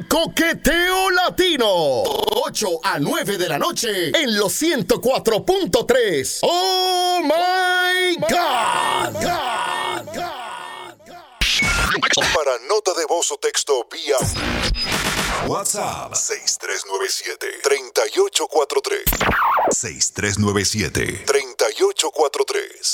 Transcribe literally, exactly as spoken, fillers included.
Coqueteo Latino. ocho a nueve de la noche en los ciento cuatro punto tres. ¡Oh, my God! God, God, God. Para nota de voz o texto vía WhatsApp seis tres nueve siete, tres ocho cuatro tres. seis tres nueve siete, tres ocho cuatro tres.